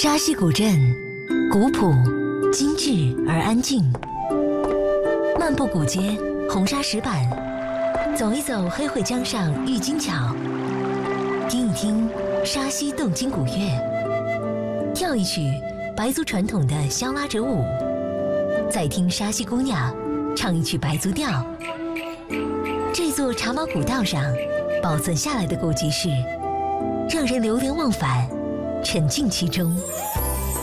沙溪古镇，古朴、精致而安静。漫步古街，红砂石板；走一走黑会江上郁金桥；听一听沙溪动听古乐；跳一曲白族传统的箫拉者舞；再听沙溪姑娘唱一曲白族调。这座茶马古道上保存下来的古集市，让人流连忘返，沉浸其中。